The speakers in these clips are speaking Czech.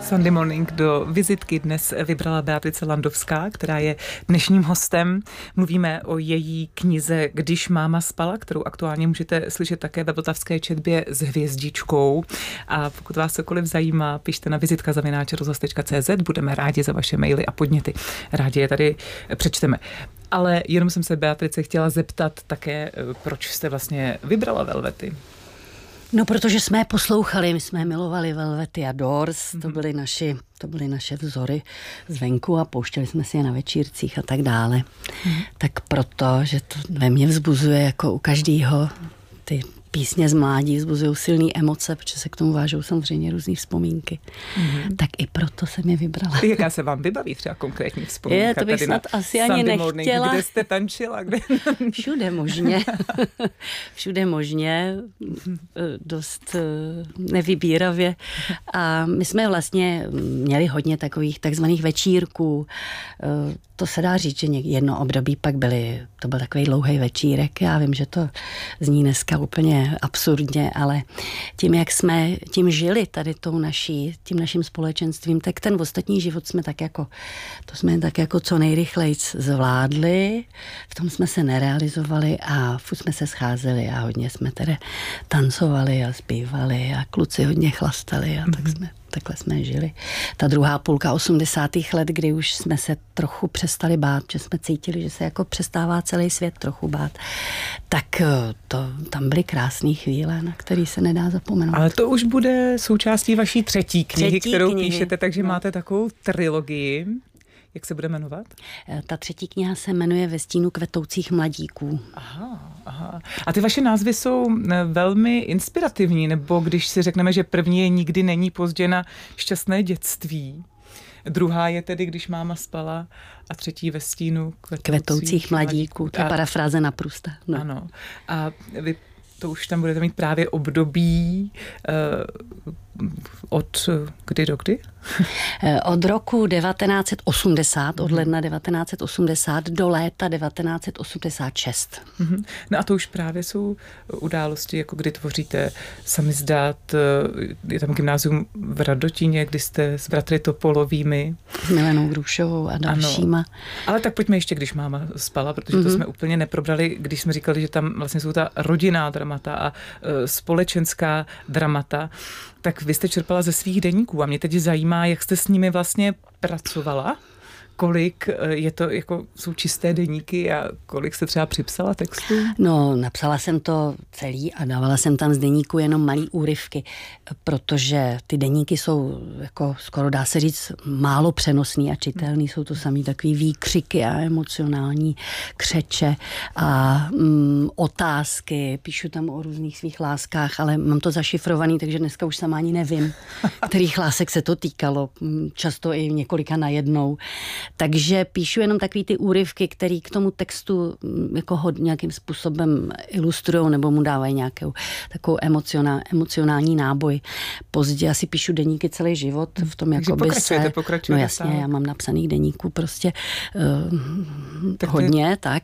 Sunday Morning do vizitky dnes vybrala Beatrice Landovská, která je dnešním hostem. Mluvíme o její knize Když máma spala, kterou aktuálně můžete slyšet také ve vltavské četbě s hvězdičkou. A pokud vás cokoliv zajímá, pište na vizitka@rozhlas.cz. Budeme rádi za vaše maily a podněty. Rádi je tady přečteme. Ale jenom jsem se Beatrice chtěla zeptat také, proč jste vlastně vybrala Velvety? No, protože jsme je poslouchali, my jsme milovali Velvety a Doors, to byly naše vzory zvenku a pouštěli jsme si je na večírcích a tak dále. Tak proto, že to ve mně vzbuzuje jako u každého ty písně z mládí vzbuzují silné emoce, protože se k tomu vážou samozřejmě různý vzpomínky. Tak i proto jsem je vybrala. Jaká se vám vybaví třeba konkrétní vzpomínka? To bych snad asi ani nechtěla. Morning, kde jste tančila? Kde? Všude možně. Všude možně. Dost nevybíravě. A my jsme vlastně měli hodně takových takzvaných večírků. To se dá říct, že jedno období pak to byl takový dlouhý večírek. Já vím, že to zní dneska úplně absurdně, ale tím, jak jsme tím žili tady tím naším společenstvím, tak ten ostatní život jsme tak jako co nejrychleji zvládli, v tom jsme se nerealizovali a furt jsme se scházeli a hodně jsme tedy tancovali a zpívali a kluci hodně chlastali a takhle jsme žili. Ta druhá půlka 80. let, kdy už jsme se trochu přestali bát, že jsme cítili, že se jako přestává celý svět trochu bát, tak tam byly krásné chvíle, na které se nedá zapomenout. Ale to už bude součástí vaší třetí knihy, kterou píšete, takže máte takovou trilogii. Jak se bude jmenovat? Ta třetí kniha se jmenuje Ve stínu kvetoucích mladíků. Aha. A ty vaše názvy jsou velmi inspirativní, nebo když si řekneme, že první je Nikdy není pozdě na šťastné dětství, druhá je tedy Když máma spala a třetí Ve stínu kvetoucích mladíků. To je parafráze na Prousta. No. Ano. A vy to už tam budete mít právě období od kdy do kdy? Od roku 1980, od ledna 1980 do léta 1986. No a to už právě jsou události, jako kdy tvoříte Samizdat, je tam gymnázium v Radotíně, kdy jste s bratry Topolovými. S Milenou Grušovou a dalšíma. Ano. Ale tak pojďme ještě, Když máma spala, protože to jsme úplně neprobrali, když jsme říkali, že tam vlastně jsou ta rodinná dramata a společenská dramata. Tak vy jste čerpala ze svých deníků a mě teď zajímá, jak jste s nimi vlastně pracovala, kolik je to, jako jsou čisté deníky a kolik jste třeba připsala textů? No, napsala jsem to celý a dávala jsem tam z deníku jenom malý úryvky, protože ty deníky jsou jako skoro dá se říct málo přenosný a čitelný, jsou to samý takový výkřiky a emocionální křeče a otázky, píšu tam o různých svých láskách, ale mám to zašifrovaný, takže dneska už sama ani nevím, kterých lásek se to týkalo, často i několika najednou. Takže píšu jenom takový ty úryvky, který k tomu textu jako nějakým způsobem ilustrujou nebo mu dávají nějakou takovou emocionální náboj. Později asi píšu deníky celý život v tom, jako by se... Pokračujete. No jasně, já mám napsaných deníků prostě hodně, tak.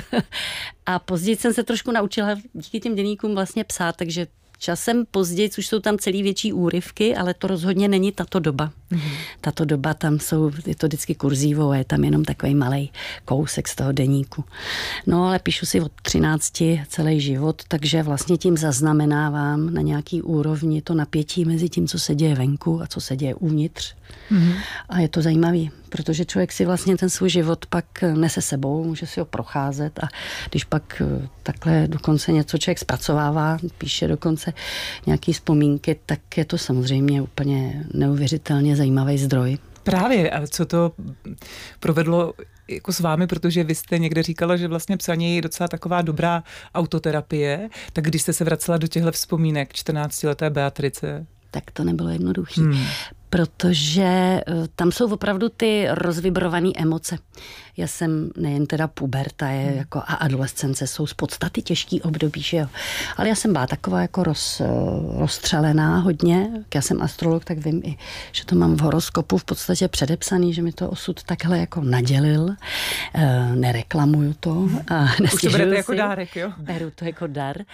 A později jsem se trošku naučila díky těm deníkům vlastně psát, takže časem později, už jsou tam celý větší úryvky, ale to rozhodně není tato doba. Tato doba, je to vždycky kurzívou a je tam jenom takový malej kousek z toho deníku. No ale píšu si od 13 celý život, takže vlastně tím zaznamenávám na nějaký úrovni to napětí mezi tím, co se děje venku a co se děje uvnitř. A je to zajímavý, protože člověk si vlastně ten svůj život pak nese sebou, může si ho procházet a když pak takhle dokonce něco člověk zpracovává, píše dokonce nějaký vzpomínky, tak je to samozřejmě úplně neuvěřitelně zajímavý zdroj. Právě, a co to provedlo jako s vámi, protože vy jste někde říkala, že vlastně psaní je docela taková dobrá autoterapie, tak když jste se vracela do těchto vzpomínek 14leté Beatrice? Tak to nebylo jednoduché. Protože tam jsou opravdu ty rozvibrované emoce. Já jsem nejen teda puberta jako a adolescence jsou z podstaty těžký období, že jo. Ale já jsem byla taková jako rozstřelená hodně. Já jsem astrolog, tak vím i, že to mám v horoskopu v podstatě předepsaný, že mi to osud takhle jako nadělil. Nereklamuju to a nestěžuju si. Už to berete jako dárek, jo? Beru to jako dar.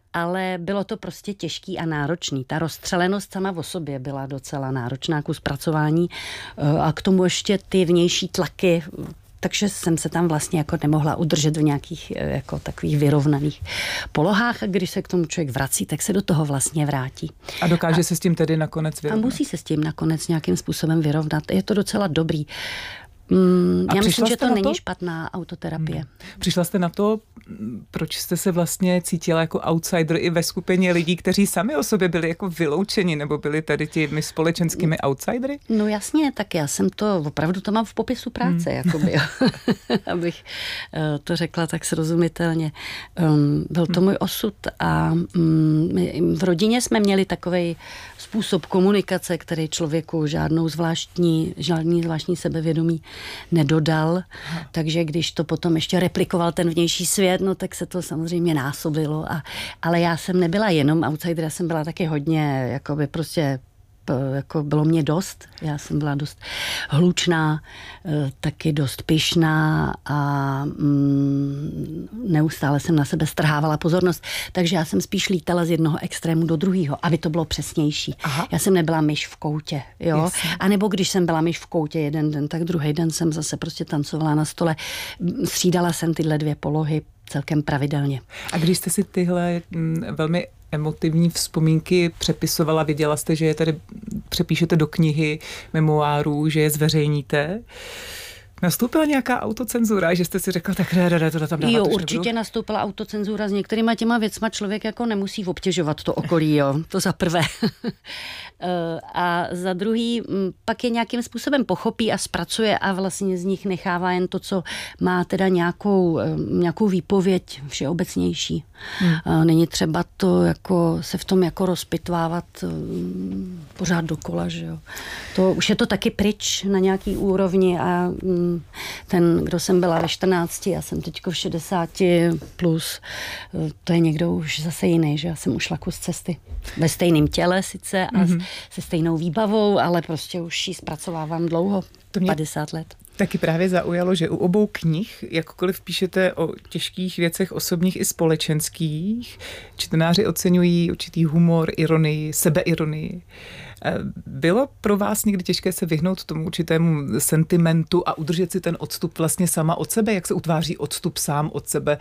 ale bylo to prostě těžký a náročný. Ta rozstřelenost sama o sobě byla docela náročná ku zpracování a k tomu ještě ty vnější tlaky, takže jsem se tam vlastně jako nemohla udržet v nějakých jako takových vyrovnaných polohách a když se k tomu člověk vrací, tak se do toho vlastně vrátí. A dokáže se s tím tedy nakonec vyrovnat? A musí se s tím nakonec nějakým způsobem vyrovnat. Je to docela dobrý. Já myslím, že to není špatná autoterapie. Přišla jste na to, proč jste se vlastně cítila jako outsider i ve skupině lidí, kteří sami o sobě byli jako vyloučeni, nebo byli tady těmi společenskými outsidery? No jasně, tak já jsem to, opravdu to mám v popisu práce, jakoby, abych to řekla tak srozumitelně. Byl to můj osud a v rodině jsme měli takovej způsob komunikace, který člověku žádný zvláštní sebevědomí nedodal, takže když to potom ještě replikoval ten vnější svět, no tak se to samozřejmě násobilo. Ale já jsem nebyla jenom outsider, já jsem byla taky hodně, jakoby prostě jako bylo mě dost. Já jsem byla dost hlučná, taky dost pyšná a neustále jsem na sebe strhávala pozornost. Takže já jsem spíš lítala z jednoho extrému do druhého, aby to bylo přesnější. Aha. Já jsem nebyla myš v koutě. Jo? A nebo když jsem byla myš v koutě jeden den, tak druhý den jsem zase prostě tancovala na stole. Střídala jsem tyhle dvě polohy celkem pravidelně. A když jste si tyhle velmi emotivní vzpomínky přepisovala, věděla jste, že je tady přepíšete do knihy memoárů, že je zveřejníte? Nastoupila nějaká autocenzura, že jste si řekla, tak to tam dávat? Jo, určitě nastoupila autocenzura. S některýma těma věcma člověk jako nemusí obtěžovat to okolí, jo. To za prvé. A za druhý pak je nějakým způsobem pochopí a zpracuje a vlastně z nich nechává jen to, co má teda nějakou výpověď všeobecnější. Není třeba to jako se v tom jako rozpitvávat pořád dokola, že jo. To už je to taky pryč na nějaký úrovni a ten, kdo jsem byla ve 14, já jsem teďko v 60 plus, to je někdo už zase jiný, že já jsem ušla kus cesty. Ve stejném těle sice a se stejnou výbavou, ale prostě už ji zpracovávám dlouho, 50 let. Taky právě zaujalo, že u obou knih, jakkoliv píšete o těžkých věcech osobních i společenských, čtenáři oceňují určitý humor, ironii, sebeironii. Bylo pro vás někdy těžké se vyhnout tomu určitému sentimentu a udržet si ten odstup vlastně sama od sebe? Jak se utváří odstup sám od sebe?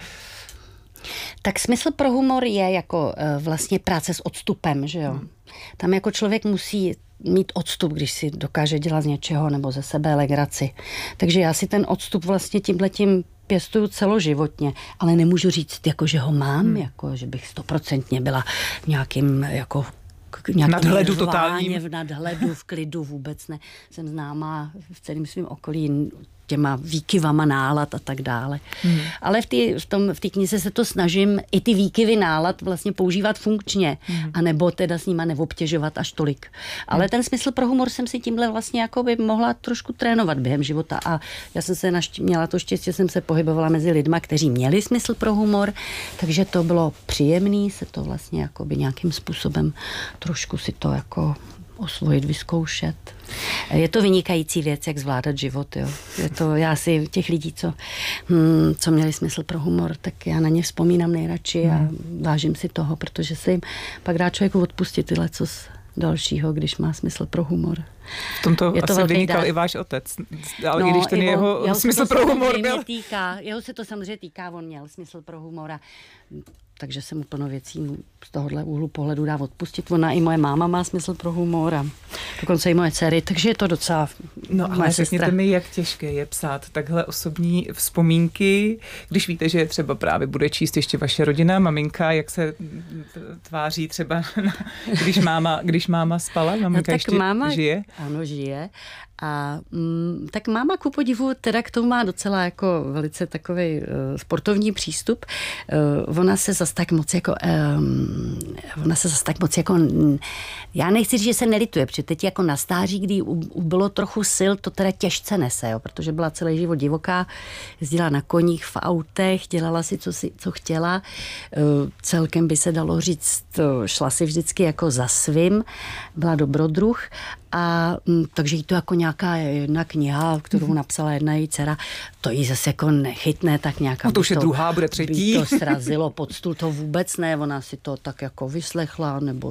Tak smysl pro humor je jako vlastně práce s odstupem, že jo? Tam jako člověk musí mít odstup, když si dokáže dělat z něčeho nebo ze sebe legraci. Takže já si ten odstup vlastně tímhletím pěstuju celoživotně, ale nemůžu říct, jako, že ho mám, jako, že bych 100% byla v nějakým jako nadhledu totálním. V nadhledu, v klidu vůbec ne. Jsem známá v celém svém okolí těma výkyvama nálad a tak dále. Ale v té knize se to snažím i ty výkyvy nálad vlastně používat funkčně, anebo teda s nima neobtěžovat až tolik. Ale ten smysl pro humor jsem si tímhle vlastně jako by mohla trošku trénovat během života a já jsem se měla to štěstí, jsem se pohybovala mezi lidma, kteří měli smysl pro humor, takže to bylo příjemný se to vlastně jako by nějakým způsobem trošku si to jako osvojit, vyzkoušet. Je to vynikající věc, jak zvládat život. Jo. Je to, já si těch lidí, co měli smysl pro humor, tak já na ně vzpomínám nejradši a vážím si toho, protože se jim pak dá člověku odpustit tyhle co dalšího, když má smysl pro humor. V tomto asi vynikal i váš otec, ale i když ten jeho smysl pro humor byl. Jeho se to samozřejmě týká, on měl smysl pro humor, takže se mu plno věcí z tohohle úhlu pohledu dá odpustit. Ona i moje máma má smysl pro humor a dokonce i moje dcery, takže je to docela No ale řekněte mi, jak těžké je psát takhle osobní vzpomínky, když víte, že třeba právě bude číst ještě vaše rodina, maminka, jak se tváří třeba, když máma spala, maminka ještě žije? Ano, žije. A tak máma ku podivu teda k tomu má docela jako velice takový sportovní přístup. Ona se zas tak moc jako já nechci říct, že se nelituje, protože teď jako na stáří, kdy bylo trochu sil to teda těžce nese, jo, protože byla celý život divoká, jezdila na koních, v autech, dělala si, co chtěla. Celkem by se dalo říct, šla si vždycky jako za svým, byla dobrodruh. A takže jí to jako nějaká jedna kniha, kterou napsala jedna její dcera, to jí zase jako nechytne, tak nějaká... No to už je druhá, bude třetí. By to srazilo pod stůl, to vůbec ne, ona si to tak jako vyslechla, nebo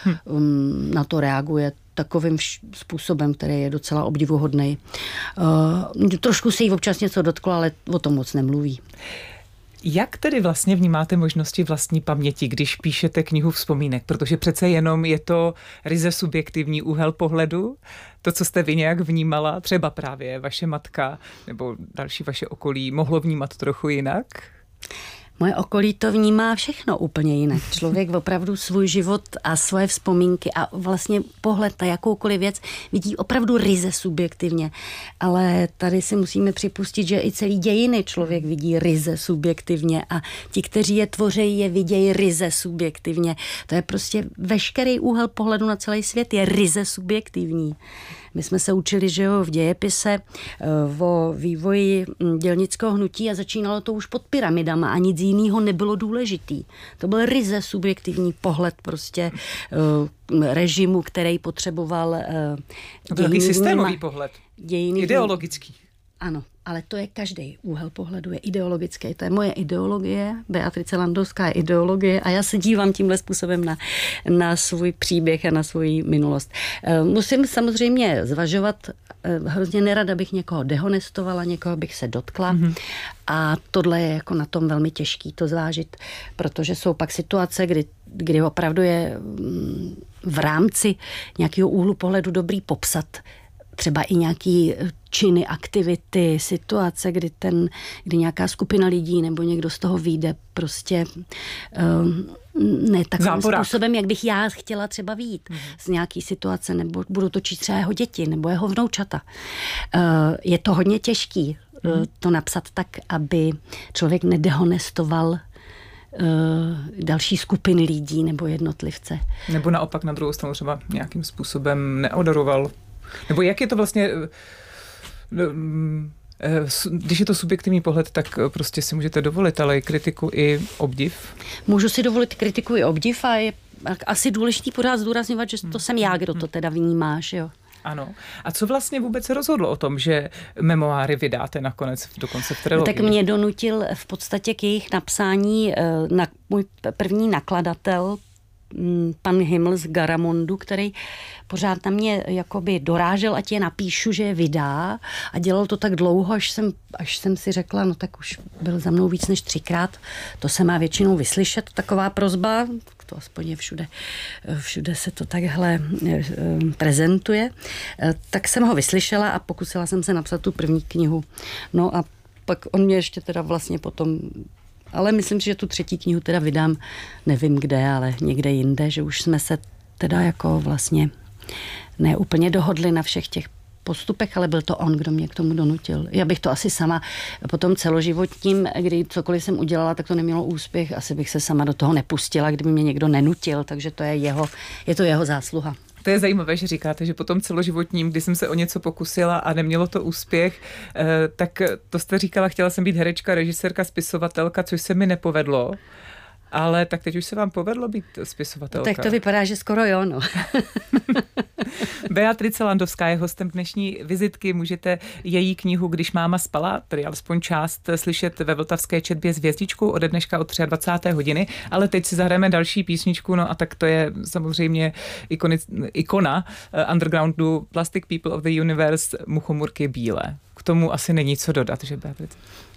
na to reaguje takovým způsobem, který je docela obdivuhodný. Trošku se jí občas něco dotklo, ale o tom moc nemluví. Jak tedy vlastně vnímáte možnosti vlastní paměti, když píšete knihu vzpomínek? Protože přece jenom je to ryze subjektivní úhel pohledu. To, co jste vy nějak vnímala, třeba právě vaše matka nebo další vaše okolí, mohlo vnímat trochu jinak? Moje okolí to vnímá všechno úplně jinak. Člověk opravdu svůj život a svoje vzpomínky a vlastně pohled na jakoukoliv věc vidí opravdu ryze subjektivně. Ale tady si musíme připustit, že i celý dějiny člověk vidí ryze subjektivně a ti, kteří je tvoří, je vidějí ryze subjektivně. To je prostě veškerý úhel pohledu na celý svět je ryze subjektivní. My jsme se učili, že jo, v dějepise o vývoji dělnického hnutí a začínalo to už pod pyramidama a nic jiného nebylo důležitý. To byl ryze subjektivní pohled prostě režimu, který potřeboval to byl takový systémový pohled, ideologický. Ano, ale to je každý úhel pohledu, je ideologický. To je moje ideologie, Beatrice Landovská je ideologie a já se dívám tímhle způsobem na svůj příběh a na svou minulost. Musím samozřejmě zvažovat, hrozně nerada bych někoho dehonestovala, někoho bych se dotkla a tohle je jako na tom velmi těžký to zvážit, protože jsou pak situace, kdy opravdu je v rámci nějakého úhlu pohledu dobrý popsat třeba i nějaký činy, aktivity, situace, kdy nějaká skupina lidí nebo někdo z toho vyjde prostě ne takovým způsobem, jak bych já chtěla třeba vyjít z nějaký situace, nebo budou to číst třeba jeho děti nebo jeho vnoučata. Je to hodně těžký to napsat tak, aby člověk nedehonestoval další skupiny lidí nebo jednotlivce. Nebo naopak na druhou stranu třeba nějakým způsobem neodoroval. Nebo jak je to vlastně, když je to subjektivní pohled, tak prostě si můžete dovolit, ale i kritiku i obdiv? Můžu si dovolit kritiku i obdiv a je asi důležitý pořád zdůrazňovat, že to jsem já, kdo to teda vnímáš, jo. Ano. A co vlastně vůbec se rozhodlo o tom, že memoáry vydáte nakonec dokonce v trilogii? Tak mě donutil v podstatě k jejich napsání můj první nakladatel, pan Himmel z Garamondu, který pořád na mě jakoby dorážel, ať je napíšu, že je vydá a dělal to tak dlouho, až jsem si řekla, no tak už byl za mnou víc než 3krát, to se má většinou vyslyšet, taková prosba, to aspoň je všude se to takhle prezentuje, tak jsem ho vyslyšela a pokusila jsem se napsat tu první knihu. No a pak on mě ještě teda vlastně potom ale myslím si, že tu třetí knihu teda vydám, nevím kde, ale někde jinde, že už jsme se teda jako vlastně neúplně dohodli na všech těch postupech, ale byl to on, kdo mě k tomu donutil. Já bych to asi sama po tom celoživotním, kdy cokoliv jsem udělala, tak to nemělo úspěch, asi bych se sama do toho nepustila, kdyby mě někdo nenutil, takže to je to jeho zásluha. To je zajímavé, že říkáte, že po tom celoživotním, kdy jsem se o něco pokusila a nemělo to úspěch, tak to jste říkala, chtěla jsem být herečka, režisérka, spisovatelka, což se mi nepovedlo. Ale tak teď už se vám povedlo být spisovatelka. Tak to vypadá, že skoro jo, no. Beatrice Landovská je hostem dnešní vizitky. Můžete její knihu Když máma spala, tedy alespoň část, slyšet ve vltavské četbě s hvězdičkou ode dneška od 23. hodiny. Ale teď si zahrajeme další písničku, no a tak to je samozřejmě ikona undergroundu Plastic People of the Universe, Muchomurky bílé. K tomu asi není co dodat, že Beatrice?